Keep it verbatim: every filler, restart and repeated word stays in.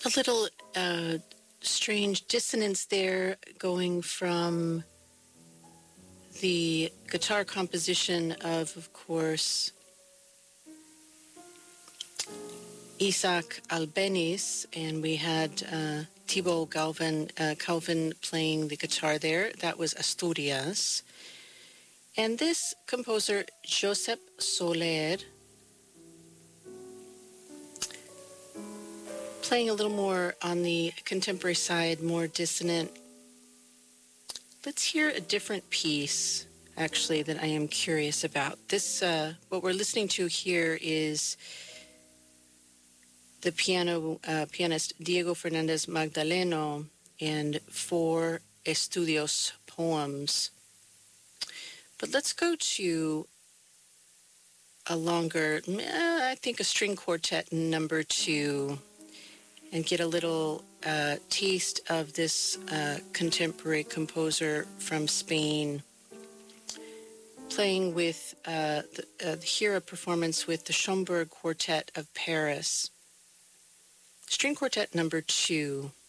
A little uh, strange dissonance there, going from the guitar composition of, of course, Isaac Albeniz, and we had uh, Thibaut Galvin, uh, Calvin playing the guitar there. That was Asturias. And this composer, Josep Soler, playing a little more on the contemporary side, more dissonant. Let's hear a different piece, actually, that I am curious about. This, uh, what we're listening to here is the piano uh, pianist Diego Fernandez Magdaleno and four Estudios poems. But let's go to a longer, I think a string quartet number two, and get a little uh, taste of this uh, contemporary composer from Spain, playing with, uh, the, uh, here a performance with the Schomburg Quartet of Paris. String Quartet number two.